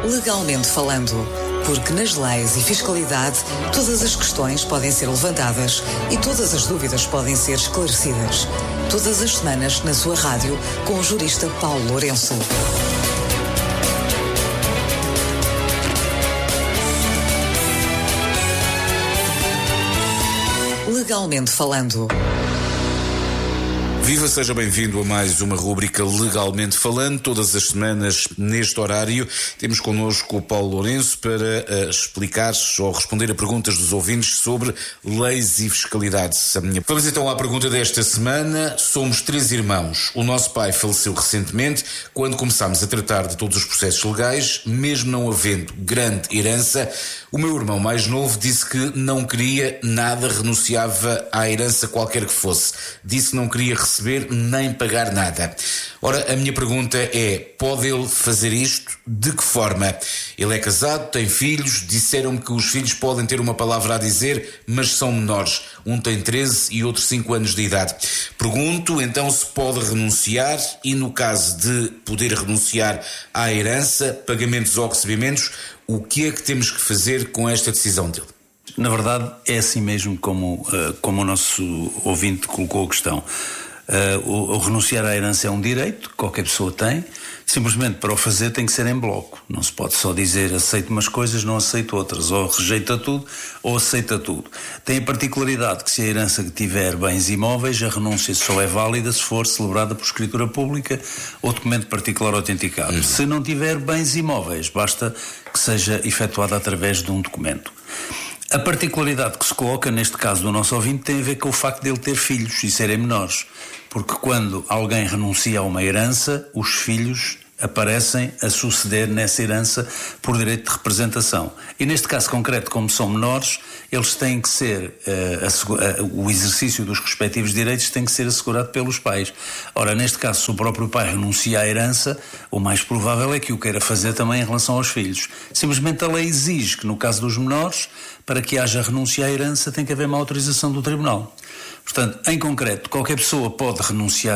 Legalmente falando, porque nas leis e fiscalidade todas as questões podem ser levantadas e todas as dúvidas podem ser esclarecidas. Todas as semanas na sua rádio com o jurista Paulo Lourenço. Legalmente falando. Viva, seja bem-vindo a mais uma rúbrica Legalmente Falando. Todas as semanas, neste horário, temos connosco o Paulo Lourenço para explicar ou responder a perguntas dos ouvintes sobre leis e fiscalidade. Vamos então à pergunta desta semana. Somos 3 irmãos. O nosso pai faleceu recentemente. Quando começámos a tratar de todos os processos legais, mesmo não havendo grande herança, o meu irmão mais novo disse que não queria nada, renunciava à herança qualquer que fosse. Disse que não queria receber nem pagar nada. Ora, a minha pergunta é, pode ele fazer isto? De que forma? Ele é casado, tem filhos, disseram-me que os filhos podem ter uma palavra a dizer, mas são menores. Um tem 13 e outro 5 anos de idade. Pergunto, então, se pode renunciar e, no caso de poder renunciar à herança, pagamentos ou recebimentos, o que é que temos que fazer com esta decisão dele? Na verdade, é assim mesmo como o nosso ouvinte colocou a questão. O renunciar à herança é um direito que qualquer pessoa tem, simplesmente para o fazer tem que ser em bloco. Não se pode só dizer aceito umas coisas, não aceito outras, ou rejeita tudo ou aceita tudo. Tem a particularidade que se a herança tiver bens imóveis, a renúncia só é válida se for celebrada por escritura pública ou documento particular autenticado. Se não tiver bens imóveis, basta que seja efetuada através de um documento. A particularidade que se coloca, neste caso do nosso ouvinte, tem a ver com o facto de ele ter filhos e serem menores. Porque quando alguém renuncia a uma herança, os filhos aparecem a suceder nessa herança por direito de representação. E neste caso concreto, como são menores, eles têm que ser, o exercício dos respectivos direitos tem que ser assegurado pelos pais. Ora, neste caso, se o próprio pai renuncia à herança, o mais provável é que o queira fazer também em relação aos filhos. Simplesmente a lei exige que, no caso dos menores, para que haja renúncia à herança, tem que haver uma autorização do tribunal. Portanto, em concreto, qualquer pessoa pode renunciar